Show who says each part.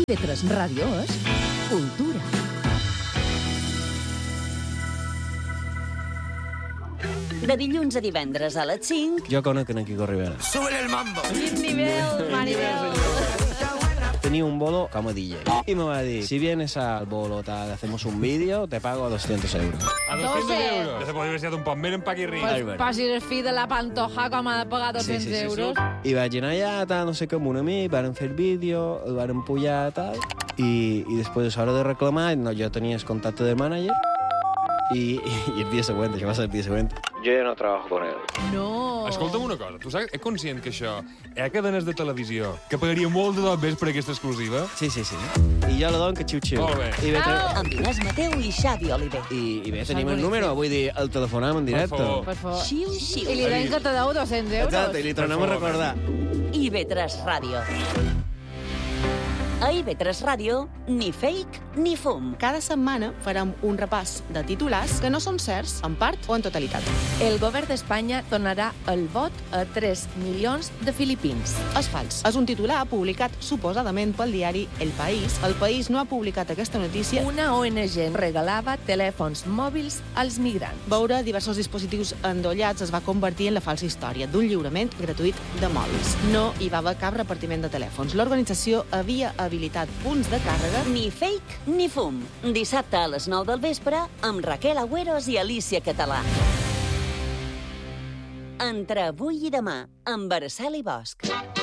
Speaker 1: IB3 Ràdio és cultura.
Speaker 2: De dilluns a divendres a les 5...
Speaker 3: Jo conec en Quico Rivera.
Speaker 4: ¡Súbele el mambo!
Speaker 5: Quin nivell, Maribel!
Speaker 3: Tenía un bolo como DJ. Y me va a decir, si vienes al bolo, tal, hacemos un vídeo, te pago 200 euros.
Speaker 6: A 200
Speaker 5: 12.
Speaker 6: euros. Ja se podria haver estat un poc més en Paquirri.
Speaker 5: Pues passi el fill de la Pantoja com ha de pagar 200 euros.
Speaker 3: I vaig anar allà, tal, no sé què, amb un amic, varen fer el vídeo, el varen pujar, tal, i després a l'hora de reclamar, no, jo tenia el contacte del mànager, i el dia següent, això va ser el dia següent, jo ja no treballo con él.
Speaker 5: No.
Speaker 6: Escolta'm una cosa, tu saps, ets conscient que això, hi ha cadenes de televisió que pagaria molt de més per aquesta exclusiva?
Speaker 3: Sí. I jo la dono que xiu-xiu.
Speaker 6: Molt bé.
Speaker 3: I bé,
Speaker 2: Amb Inés Mateu i Xavi Oliver.
Speaker 3: i bé tenim el número, vull dir, el telefonem en directe.
Speaker 6: Per
Speaker 5: Per favor.
Speaker 2: Xiu, xiu.
Speaker 5: I li deien que te deu 200 euros.
Speaker 3: Exacte, i li tornem a recordar.
Speaker 2: IB3 Ràdio. A IB3 Ràdio, ni fake ni fum.
Speaker 7: Cada setmana farem un repàs de titulars que no són certs, en part o en totalitat.
Speaker 1: El govern d'Espanya donarà el vot a 3 milions de filipins.
Speaker 7: És fals. És un titular publicat suposadament pel diari El País. El País no ha publicat aquesta notícia.
Speaker 1: Una ONG regalava telèfons mòbils als migrants.
Speaker 7: Veure diversos dispositius endollats es va convertir en la falsa història d'un lliurament gratuït de mòbils. No hi va haver cap repartiment de telèfons. L'organització havia habilitat punts de càrrega.
Speaker 2: Ni fake ni fum. Dissabte a les 9 del vespre amb Raquel Agüeros i Alicia Català. Entre avui i demà amb Araceli Bosch.